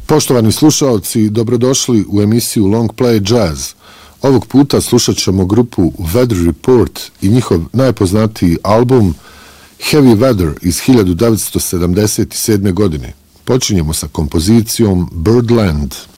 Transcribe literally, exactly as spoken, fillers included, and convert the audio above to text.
Poštovani slušaoci, dobrodošli u emisiju Long Play Jazz. Ovog puta slušat ćemo grupu Weather Report i njihov najpoznatiji album Heavy Weather iz hiljadu devetsto sedamdeset sedme. godine. Počinjemo sa kompozicijom Birdland.